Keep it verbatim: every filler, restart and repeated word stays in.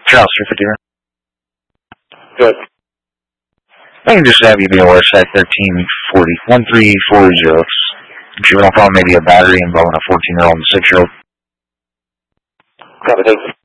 Charles three fifty. Good. I can just have you be aware, site thirteen forty, one three four zero. Juvenile problem, maybe a battery involving a fourteen-year-old and six-year-old. Copy, thank you.